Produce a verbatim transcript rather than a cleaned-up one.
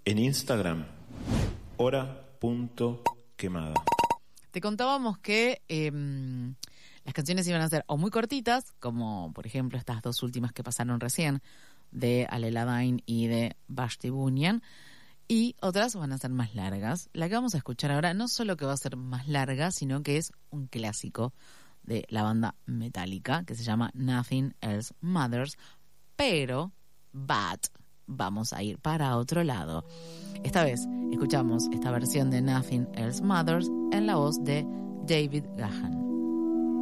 En Instagram, hora.quemada. Te contábamos que eh, las canciones iban a ser o muy cortitas, como por ejemplo estas dos últimas que pasaron recién, de Ale Ladain y de Vashti Bunyan, y otras van a ser más largas. La que vamos a escuchar ahora no solo que va a ser más larga, sino que es un clásico de la banda Metallica, que se llama Nothing Else Matters, pero, but, vamos a ir para otro lado. Esta vez escuchamos esta versión de Nothing Else Matters en la voz de David Gahan.